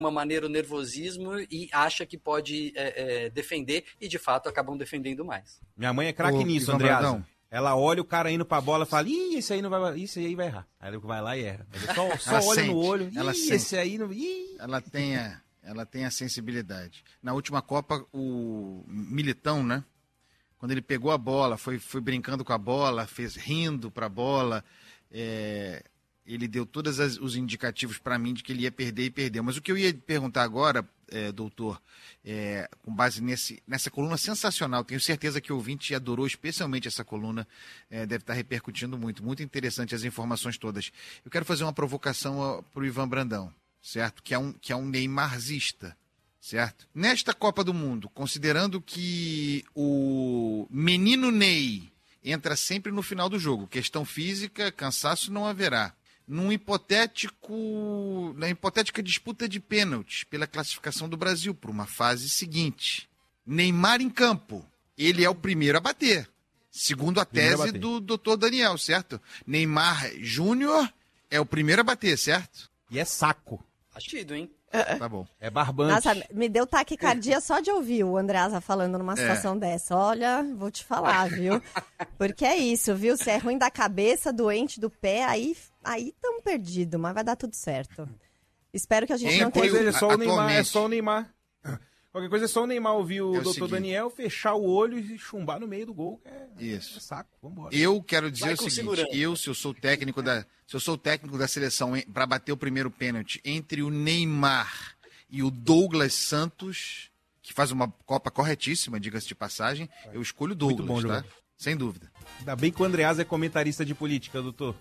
uma maneira o nervosismo e acha que pode defender e, de fato, acabam defendendo mais. Minha mãe é craque nisso, Andreasa. Ela olha o cara indo pra bola e fala, esse aí não vai, isso aí vai errar. Aí ele vai lá e erra. Só olha no olho, esse aí não... Ela tem a sensibilidade. Na última Copa, o Militão, né? Quando ele pegou a bola, foi brincando com a bola, rindo pra bola, ele deu todos os indicativos para mim de que ele ia perder e perdeu. Mas o que eu ia perguntar agora, doutor, com base nessa coluna sensacional, tenho certeza que o ouvinte adorou especialmente essa coluna, deve estar repercutindo muito interessante as informações todas. Eu quero fazer uma provocação para o Ivan Brandão, certo? Que é um neymarzista, certo? Nesta Copa do Mundo, considerando que o menino Ney entra sempre no final do jogo, questão física, cansaço não haverá. Na hipotética disputa de pênaltis pela classificação do Brasil para uma fase seguinte. Neymar em campo, ele é o primeiro a bater. Segundo a tese do Dr. Daniel, certo? Neymar Júnior é o primeiro a bater, certo? E é saco. Achido, hein? Tá bom. É barbante. Nossa, me deu taquicardia só de ouvir o Andreasa falando numa situação dessa. Olha, vou te falar, viu? Porque é isso, viu? Se é ruim da cabeça, doente do pé, aí estamos perdidos, mas vai dar tudo certo. Espero que a gente não tenha... É só o Neymar. Qualquer coisa é só o Neymar ouvir o Dr. Daniel, fechar o olho e chumbar no meio do gol. Isso. É saco, vambora. Eu quero dizer o seguinte, se eu sou técnico da seleção para bater o primeiro pênalti entre o Neymar e o Douglas Santos, que faz uma Copa corretíssima, diga-se de passagem, eu escolho o Douglas, bom, tá? Sem dúvida. Ainda bem que o Andreasa é comentarista de política, doutor.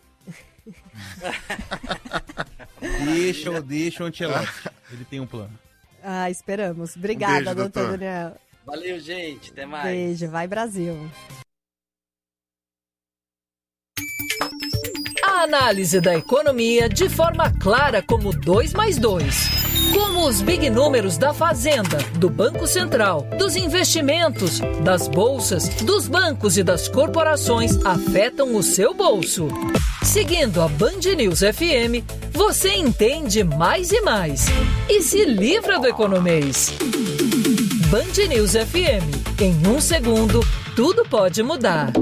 Deixa o Ancelotti. Ele tem um plano. Esperamos. Obrigada, doutor Daniel. Valeu, gente. Até mais. Beijo. Vai, Brasil. A análise da economia de forma clara como 2+2. Como os big números da Fazenda, do Banco Central, dos investimentos, das bolsas, dos bancos e das corporações afetam o seu bolso. Seguindo a Band News FM, você entende mais e mais. E se livra do economês. Band News FM. Em 1 segundo, tudo pode mudar.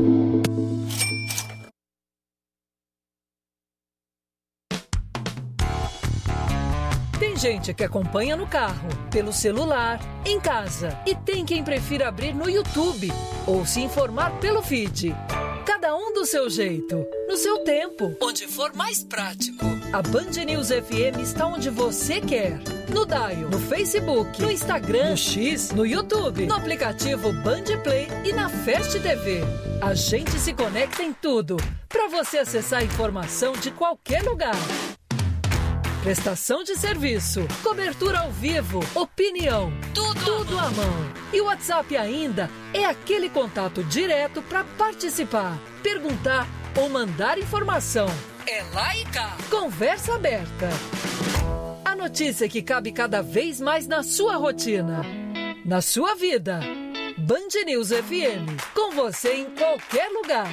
Tem gente que acompanha no carro, pelo celular, em casa. E tem quem prefira abrir no YouTube ou se informar pelo feed. Cada um do seu jeito, no seu tempo, onde for mais prático. A Band News FM está onde você quer. No Dial, no Facebook, no Instagram, no X, no YouTube, no aplicativo Band Play e na Fast TV. A gente se conecta em tudo, para você acessar a informação de qualquer lugar. Prestação de serviço, cobertura ao vivo, opinião, tudo à mão. E o WhatsApp ainda é aquele contato direto para participar, perguntar ou mandar informação. É lá e cá. Conversa aberta. A notícia que cabe cada vez mais na sua rotina, na sua vida. Band News FM, com você em qualquer lugar.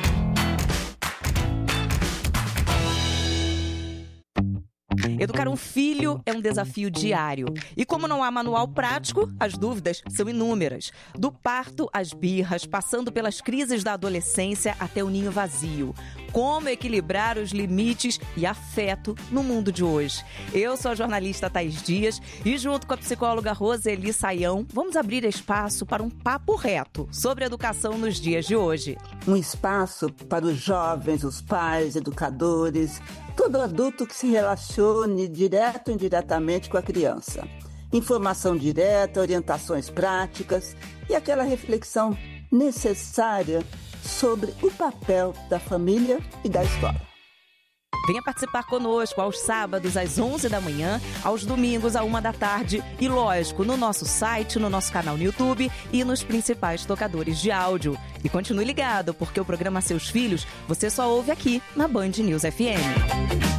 Educar um filho é um desafio diário. E como não há manual prático, as dúvidas são inúmeras. Do parto às birras, passando pelas crises da adolescência até o ninho vazio. Como equilibrar os limites e afeto no mundo de hoje? Eu sou a jornalista Thaís Dias e junto com a psicóloga Roseli Saião, vamos abrir espaço para um papo reto sobre educação nos dias de hoje. Um espaço para os jovens, os pais, educadores, todo adulto que se relacione direto ou indiretamente com a criança. Informação direta, orientações práticas e aquela reflexão necessária sobre o papel da família e da escola. Venha participar conosco aos sábados às 11 da manhã, aos domingos à 1 da tarde e, lógico, no nosso site, no nosso canal no YouTube e nos principais tocadores de áudio. E continue ligado, porque o programa Seus Filhos você só ouve aqui na Band News FM.